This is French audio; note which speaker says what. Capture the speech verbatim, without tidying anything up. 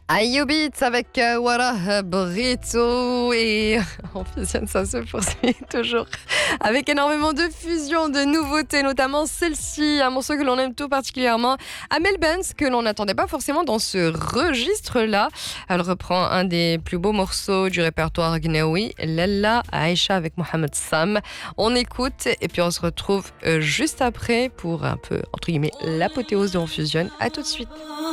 Speaker 1: Ayoubit avec euh, Warah Brito et en fusionne, ça se poursuit toujours avec énormément de fusions, de nouveautés, notamment celle-ci, un morceau que l'on aime tout particulièrement, Amel Benz, que l'on n'attendait pas forcément dans ce registre-là. Elle reprend un des plus beaux morceaux du répertoire gnaoui, Lella Aïcha avec Mohamed Sam. On écoute et puis on se retrouve juste après pour un peu, entre guillemets, l'apothéose de On Fusionne. À tout de suite.